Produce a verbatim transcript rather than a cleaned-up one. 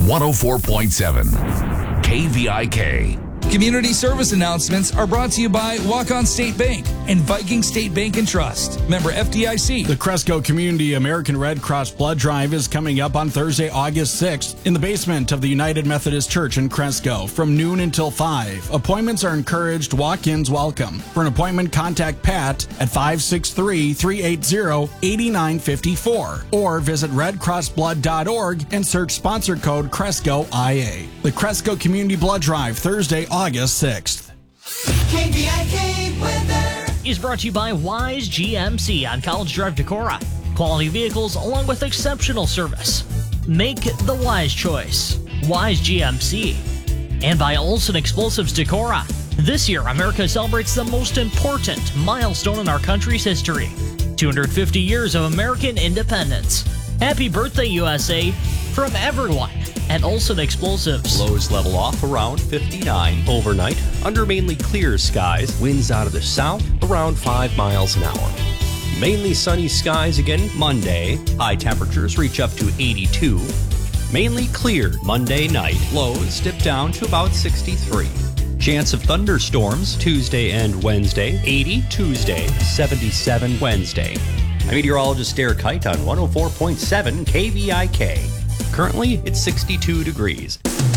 one oh four point seven K V I K. Community service announcements are brought to you by Walk-On State Bank and Viking State Bank and Trust. Member F D I C. The Cresco Community American Red Cross Blood Drive is coming up on Thursday, August sixth in the basement of the United Methodist Church in Cresco from noon until five. Appointments are encouraged. Walk-ins welcome. For an appointment, contact Pat at five six three, three eight zero, eight nine five four or visit red cross blood dot org and search sponsor code Cresco I A. The Cresco Community Blood Drive, Thursday, August sixth. K V I K weather is brought to you by Wise G M C on College Drive, Decorah. Quality vehicles along with exceptional service. Make the wise choice. Wise G M C. And by Olson Explosives, Decorah. This year, America celebrates the most important milestone in our country's history. two hundred fifty years of American independence. Happy birthday, U S A, from everyone at Olson Explosives. Lows level off around fifty-nine overnight under mainly clear skies. Winds out of the south around five miles an hour. Mainly sunny skies again Monday. High temperatures reach up to eighty-two. Mainly clear Monday night. Lows dip down to about sixty-three. Chance of thunderstorms Tuesday and Wednesday. eighty Tuesday, seventy-seven Wednesday. I'm meteorologist Derek Kite on one oh four point seven K V I K. Currently, it's sixty-two degrees.